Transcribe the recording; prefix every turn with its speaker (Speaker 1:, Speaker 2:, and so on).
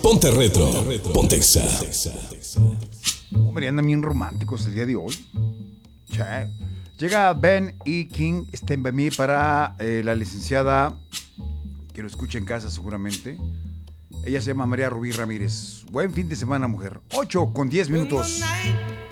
Speaker 1: Ponte retro. Ponte Exa.
Speaker 2: Hombre, andan bien románticos el día de hoy. Che. Llega Ben E. King, Stand By Me, para la licenciada, que lo escucha en casa seguramente. Ella se llama María Rubí Ramírez. Buen fin de semana, mujer. 8:10.